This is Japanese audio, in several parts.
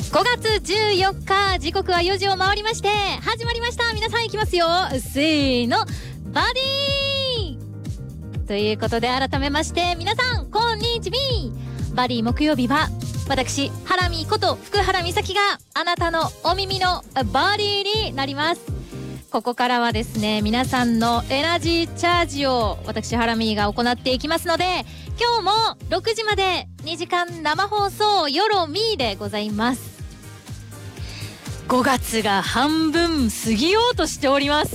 5月14日、時刻は4時を回りまして、始まりました。皆さん行きますよ。せーの、バディーということで、改めまして皆さんこんにちみ。バディ木曜日は私ハラミこと福原美咲があなたのお耳のバディになります。ここからはですね、皆さんのエナジーチャージを私ハラミが行っていきますので、今日も6時まで2時間生放送よろみでございます。5月が半分過ぎようとしております。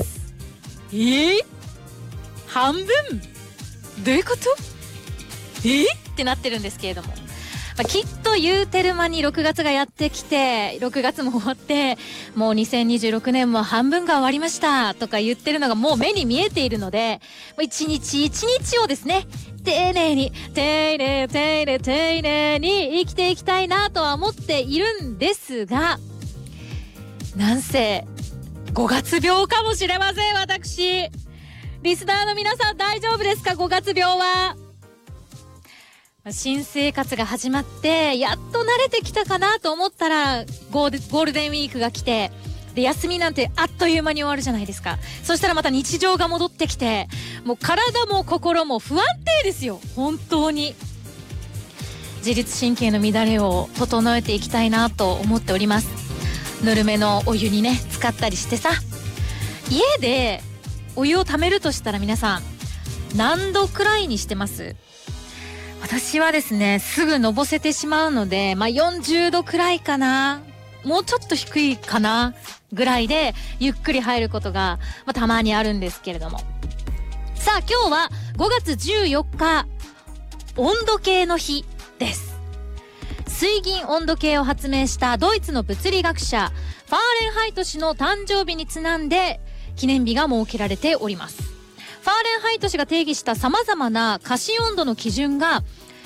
半分どういうこと？ってなってるんですけれども、きっと言うてる間に6月がやってきて、6月も終わって、もう2026年も半分が終わりましたとか言ってるのがもう目に見えているので、一日一日をですね、丁寧に丁寧に生きていきたいなとは思っているんですが、なんせ5月病かもしれません。私リスナーの皆さん大丈夫ですか？5月病は。新生活が始まってやっと慣れてきたかなと思ったらゴールデンウィークが来て、で休みなんてあっという間に終わるじゃないですか。そしたらまた日常が戻ってきて、もう体も心も不安定ですよ。本当に自律神経の乱れを整えていきたいなと思っております。ぬるめのお湯にね使ったりしてさ、家でお湯をためるとしたら皆さん何度くらいにしてます？私はですね、すぐのぼせてしまうので、40度くらいかな、もうちょっと低いかなぐらいでゆっくり入ることが、たまにあるんですけれども、さあ今日は5月14日温度計の日です。水銀温度計を発明したドイツの物理学者ファーレンハイト氏の誕生日にちなんで記念日が設けられております。ファーレンハイト氏が定義した様々な可視温度の基準が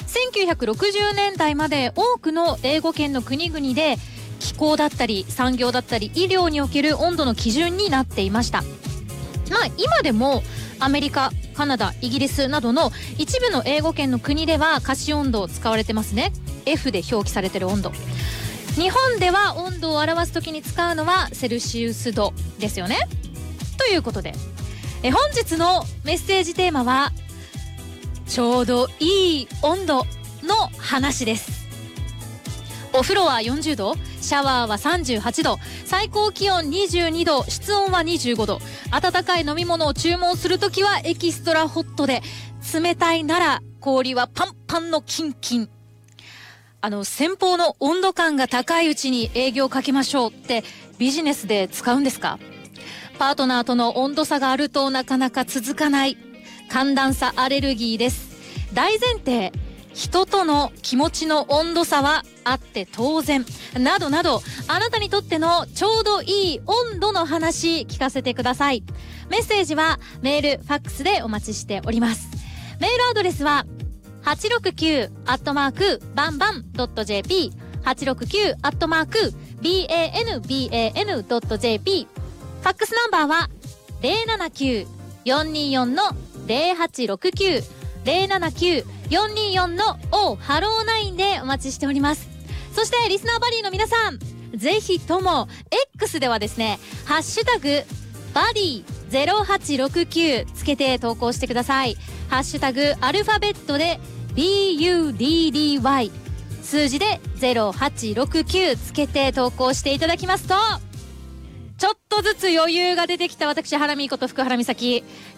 1960年代まで多くの英語圏の国々で気候だったり産業だったり医療における温度の基準になっていました。今でもアメリカ、カナダ、イギリスなどの一部の英語圏の国では可視温度を使われてますね。 F で表記されてる温度。日本では温度を表すときに使うのはセルシウス度ですよね。ということで本日のメッセージテーマはちょうどいい温度の話です。お風呂は40度、シャワーは38度、最高気温22度、室温は25度。温かい飲み物を注文するときはエキストラホットで、冷たいなら氷はパンパンのキンキン。先方の温度感が高いうちに営業をかけましょうってビジネスで使うんですか？パートナーとの温度差があるとなかなか続かない寒暖差アレルギーです。大前提、人との気持ちの温度差はあって当然などなど、あなたにとってのちょうどいい温度の話聞かせてください。メッセージはメール、ファックスでお待ちしております。メールアドレスは 869@banban.jp 869@banban.jp。ファックスナンバーは 079-424-0869 079-424-ハロー9でお待ちしております。そしてリスナーバディの皆さん、ぜひとも X ではですね、ハッシュタグバディ0869つけて投稿してください。ハッシュタグアルファベットで BUDDY 数字で0869つけて投稿していただきますと、ちょっとずつ余裕が出てきた私ハラミこと福原美咲、